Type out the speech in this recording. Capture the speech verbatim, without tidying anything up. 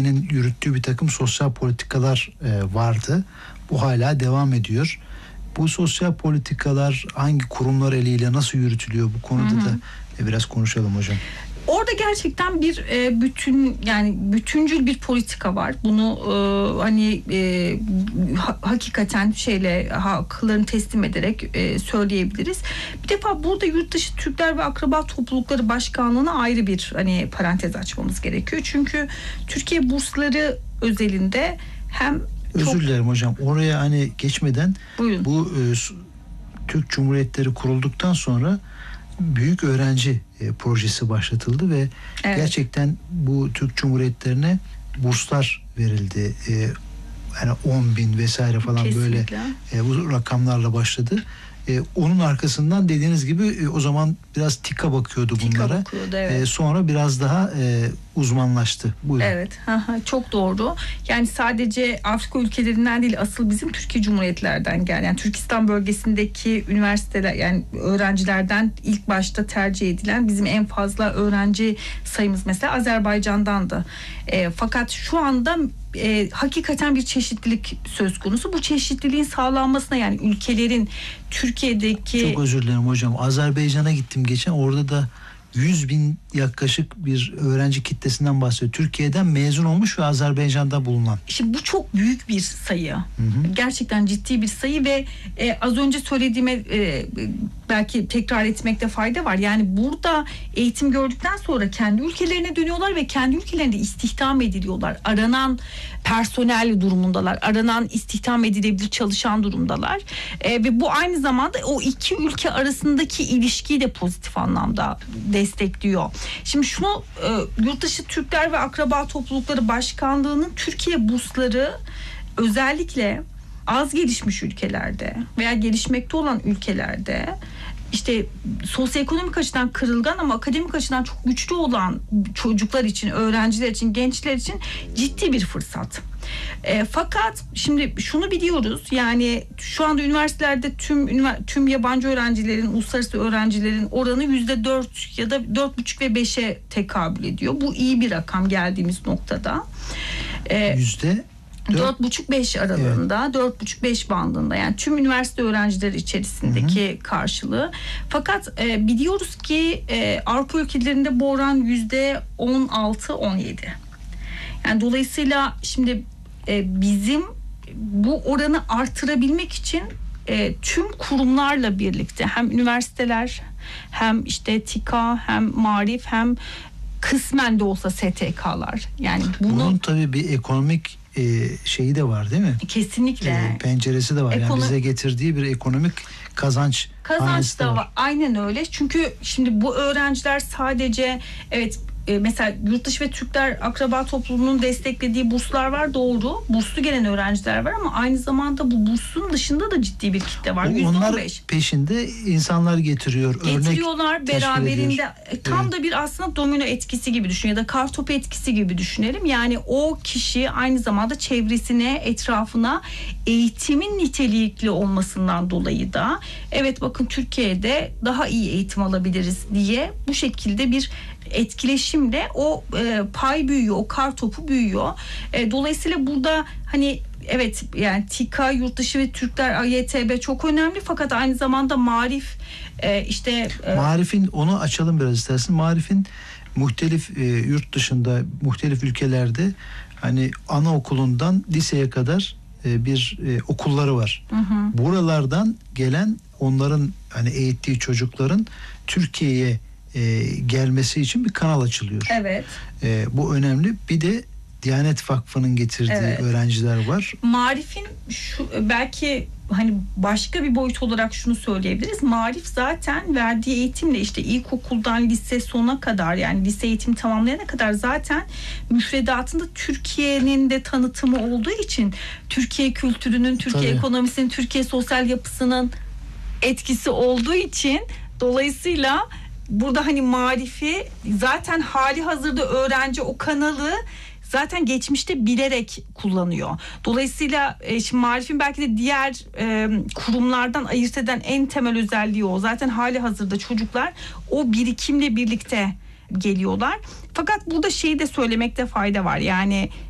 Türkiye'nin yürüttüğü bir takım sosyal politikalar e, vardı. Bu hala devam ediyor. Bu sosyal politikalar hangi kurumlar eliyle nasıl yürütülüyor, bu konuda hı hı. da e, biraz konuşalım hocam. Orada gerçekten bir e, bütün yani bütüncül bir politika var. Bunu e, hani e, ha, hakikaten şeyle haklarını teslim ederek e, söyleyebiliriz. Bir defa burada Yurtdışı Türkler ve Akraba Toplulukları Başkanlığı'na ayrı bir hani parantez açmamız gerekiyor. Çünkü Türkiye bursları özelinde hem Özür çok... dilerim hocam. Oraya hani geçmeden Buyurun. bu e, Türk Cumhuriyetleri kurulduktan sonra büyük öğrenci e, projesi başlatıldı ve evet. gerçekten bu Türk Cumhuriyetlerine burslar verildi. E, yani on bin vesaire falan Kesinlikle. böyle e, bu rakamlarla başladı. E, onun arkasından dediğiniz gibi e, o zaman biraz TİKA bakıyordu bunlara. TİKA bakıyordu, evet. E, sonra biraz daha e, uzmanlaştı. Buyurun. Evet, çok doğru. Yani sadece Afrika ülkelerinden değil, asıl bizim Türkiye Cumhuriyetlerden gelen, yani Türkistan bölgesindeki üniversiteler, yani öğrencilerden ilk başta tercih edilen bizim en fazla öğrenci sayımız mesela Azerbaycan'dandı. E, fakat şu anda e, hakikaten bir çeşitlilik söz konusu. Bu çeşitliliğin sağlanmasına, yani ülkelerin Türkiye'deki... Çok özür dilerim hocam. Azerbaycan'a gittim geçen, orada da yüz bin yaklaşık bir öğrenci kitlesinden bahsediyor. Türkiye'den mezun olmuş ve Azerbaycan'da bulunan. Şimdi bu çok büyük bir sayı. Hı hı. Gerçekten ciddi bir sayı ve e, az önce söylediğime e, belki tekrar etmekte fayda var. Yani burada eğitim gördükten sonra kendi ülkelerine dönüyorlar ve kendi ülkelerinde istihdam ediliyorlar. Aranan personel durumundalar. Aranan istihdam edilebilir çalışan durumdalar. E, ve bu aynı zamanda o iki ülke arasındaki ilişkiyi de pozitif anlamda destekliyor. Şimdi şunu e, Yurtdışı Türkler ve Akraba Toplulukları Başkanlığı'nın Türkiye bursları özellikle az gelişmiş ülkelerde veya gelişmekte olan ülkelerde işte sosyoekonomik açıdan kırılgan ama akademik açıdan çok güçlü olan çocuklar için, öğrenciler için, gençler için ciddi bir fırsat. E, fakat şimdi şunu biliyoruz, yani şu anda üniversitelerde tüm tüm yabancı öğrencilerin, uluslararası öğrencilerin oranı yüzde dört ya da dört buçuk ve beşe tekabül ediyor. Bu iyi bir rakam geldiğimiz noktada. E, yüzde dört buçuk beş aralığında, evet. dört buçuk beş bandında, yani tüm üniversite öğrencileri içerisindeki hı hı. karşılığı. Fakat e, biliyoruz ki e, Avrupa ülkelerinde bu oran yüzde on altı on yedi. Yani dolayısıyla şimdi e, bizim bu oranı artırabilmek için e, tüm kurumlarla birlikte, hem üniversiteler, hem işte TİKA, hem Maarif, hem kısmen de olsa S T K'lar. Yani bunu, bunun tabii bir ekonomik e, şeyi de var değil mi? Kesinlikle. E, penceresi de var. Ekono- yani bize getirdiği bir ekonomik kazanç. Kazanç da var. var. Aynen öyle. Çünkü şimdi bu öğrenciler sadece evet e, mesela Yurtdışı ve Türkler Akraba Topluluğu'nun desteklediği burslar var, doğru. Burslu gelen öğrenciler var ama aynı zamanda bu bursun dışında da ciddi bir kitle var. yüzde on beş. Onlar peşinde insanlar getiriyor. Getiriyorlar örnek beraberinde. Tam evet. da bir aslında domino etkisi gibi düşün ya da kartopu etkisi gibi düşünelim. Yani o kişi aynı zamanda çevresine, etrafına eğitimin nitelikli olmasından dolayı da evet bakın Türkiye'de daha iyi eğitim alabiliriz diye bu şekilde bir etkileşimle o e, pay büyüyor, o kar topu büyüyor. E, dolayısıyla burada hani evet, yani TİKA, Yurtdışı ve Türkler, A Y T B çok önemli, fakat aynı zamanda Maarif e, işte e, Maarif'in, onu açalım biraz istersen. Maarif'in muhtelif e, yurt dışında, muhtelif ülkelerde hani anaokulundan liseye kadar e, bir e, okulları var. Hı hı. Buralardan gelen, onların hani eğittiği çocukların Türkiye'ye E, gelmesi için bir kanal açılıyor. Evet. E, bu önemli. Bir de Diyanet Vakfı'nın getirdiği evet. öğrenciler var. Maarif'in şu belki hani başka bir boyut olarak şunu söyleyebiliriz. Maarif zaten verdiği eğitimle işte ilkokuldan lise sonuna kadar, yani lise eğitimi tamamlayana kadar zaten müfredatında Türkiye'nin de tanıtımı olduğu için Türkiye kültürünün, Türkiye Tabii. ekonomisinin, Türkiye sosyal yapısının etkisi olduğu için dolayısıyla burada hani Maarif'i zaten hali hazırda öğrenci o kanalı zaten geçmişte bilerek kullanıyor. Dolayısıyla e, şimdi Maarif'in belki de diğer e, kurumlardan ayırt eden en temel özelliği o. Zaten hali hazırda çocuklar o birikimle birlikte geliyorlar. Fakat burada şeyi de söylemekte fayda var. Yani